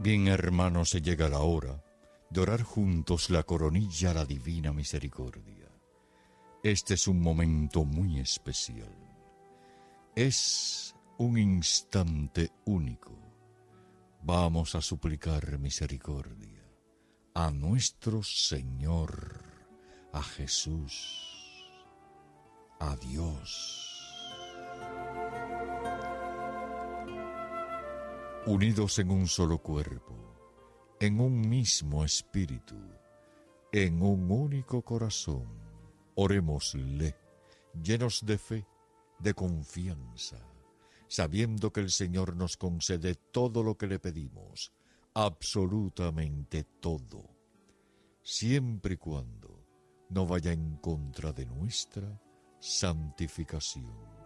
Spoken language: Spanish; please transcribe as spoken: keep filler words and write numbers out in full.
Bien, hermanos, se llega la hora de orar juntos la coronilla a la divina misericordia. Este es un momento muy especial. Es un instante único. Vamos a suplicar misericordia a nuestro Señor, a Jesús, a Dios. Unidos en un solo cuerpo, en un mismo espíritu, en un único corazón, orémosle, llenos de fe, de confianza, sabiendo que el Señor nos concede todo lo que le pedimos, absolutamente todo, siempre y cuando no vaya en contra de nuestra santificación.